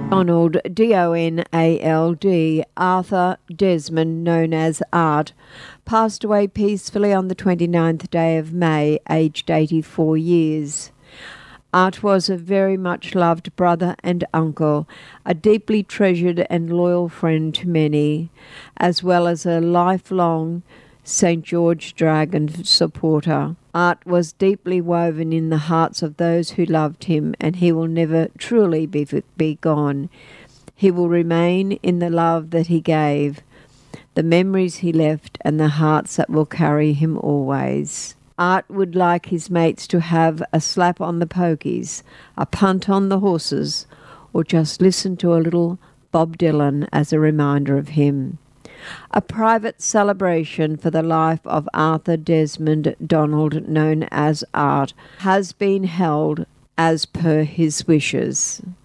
Donald, D-O-N-A-L-D, Arthur Desmond, known as Art, passed away peacefully on the 29th day of May, aged 84 years. Art was a very much loved brother and uncle, a deeply treasured and loyal friend to many, as well as a lifelong St. George Dragon supporter. Art was deeply woven in the hearts of those who loved him, and he will never truly be gone. He will remain in the love that he gave, the memories he left, and the hearts that will carry him always. Art would like his mates to have a slap on the pokies, a punt on the horses, or just listen to a little Bob Dylan as a reminder of him. A private celebration for the life of Arthur Desmond Donald, known as Art, has been held as per his wishes.